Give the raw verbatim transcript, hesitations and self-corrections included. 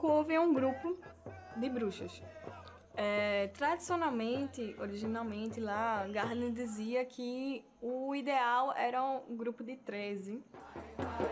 pouco houve um grupo de bruxas. É, tradicionalmente, originalmente lá, Garland dizia que o ideal era um grupo de treze